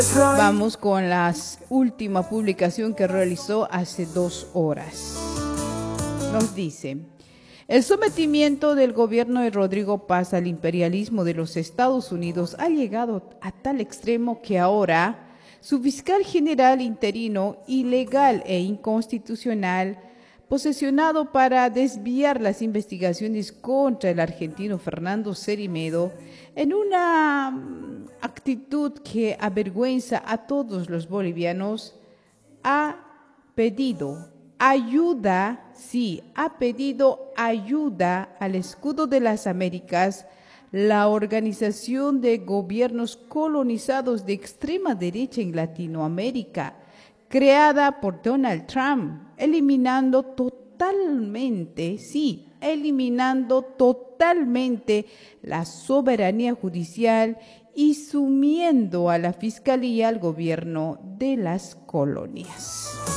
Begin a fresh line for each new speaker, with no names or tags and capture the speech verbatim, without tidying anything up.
Vamos con la última publicación que realizó hace dos horas. Nos dice: el sometimiento del gobierno de Rodrigo Paz al imperialismo de los Estados Unidos ha llegado a tal extremo que ahora su fiscal general interino, ilegal e inconstitucional, posesionado para desviar las investigaciones contra el argentino Fernando Cermeño, en una actitud que avergüenza a todos los bolivianos, ha pedido ayuda, sí, ha pedido ayuda al Escudo de las Américas, la organización de gobiernos colonizados de extrema derecha en Latinoamérica, creada por Donald Trump, eliminando totalmente, sí, eliminando totalmente la soberanía judicial y sumiendo a la fiscalía al gobierno de las colonias.